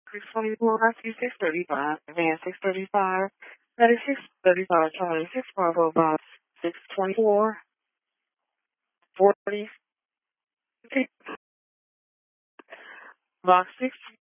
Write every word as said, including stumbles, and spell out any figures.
six twenty-four, rescue six thirty-five, van six thirty-five, that is six thirty-five, Charlie six Bravo, box six twenty-four, forty, box six